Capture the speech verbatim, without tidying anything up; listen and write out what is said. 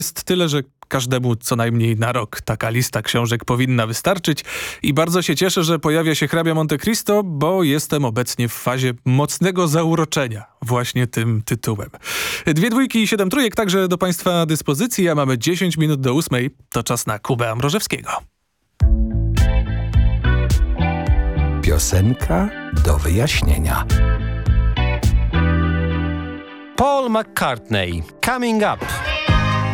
Jest tyle, że każdemu co najmniej na rok taka lista książek powinna wystarczyć i bardzo się cieszę, że pojawia się hrabia Monte Cristo, bo jestem obecnie w fazie mocnego zauroczenia właśnie tym tytułem. Dwie dwójki i siedem trójek także do Państwa dyspozycji, a mamy dziesięć minut do ósmej. To czas na Kubę Ambrożewskiego. Piosenka do wyjaśnienia. Paul McCartney, Coming Up.